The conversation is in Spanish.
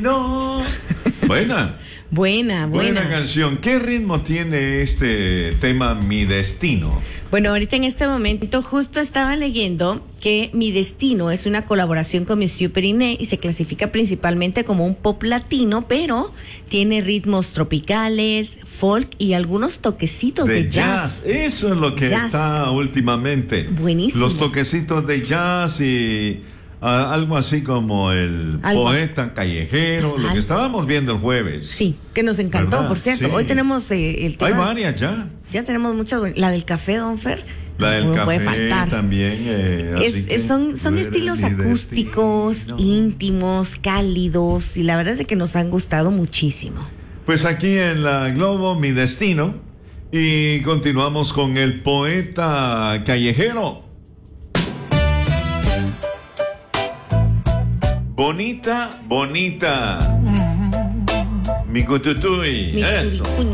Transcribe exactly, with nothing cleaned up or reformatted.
destino. Buena. Buena, buena. Buena canción. ¿Qué ritmo tiene este tema, Mi Destino? Bueno, ahorita en este momento justo estaba leyendo que Mi Destino es una colaboración con Monsieur Periné y se clasifica principalmente como un pop latino, pero tiene ritmos tropicales, folk y algunos toquecitos de, De jazz. jazz. Eso es lo que Jazz. está últimamente. Buenísimo. Los toquecitos de jazz y ah, algo así como el Algo. poeta callejero, lo Cabal. que estábamos viendo el jueves. Sí, que nos encantó, ¿Verdad? por cierto. Sí. Hoy tenemos eh, el tema. Hay varias ya. Ya tenemos muchas. buen- La del café, Don Fer. La del no café puede faltar. también. eh, Es- así es- que son son tú eres estilos mi acústicos, destino. íntimos, cálidos, y la verdad es de que nos han gustado muchísimo. Pues aquí en la Globo, Mi Destino. Y continuamos con el poeta callejero. Bonita, bonita. Mi cututuy. Mi Eso. churicuña.